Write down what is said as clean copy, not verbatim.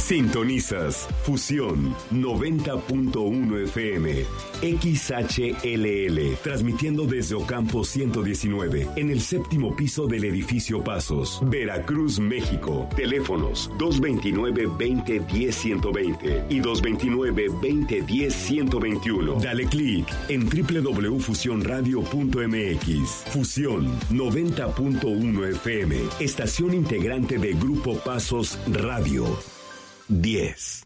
Sintonizas Fusión 90.1 FM, XHLL, transmitiendo desde Ocampo 119, en el séptimo piso del edificio Pasos, Veracruz, México. Teléfonos 229-2010-120 y 229-2010-121. Dale clic en www.fusionradio.mx. Fusión 90.1 FM, estación integrante de Grupo Pasos Radio 10.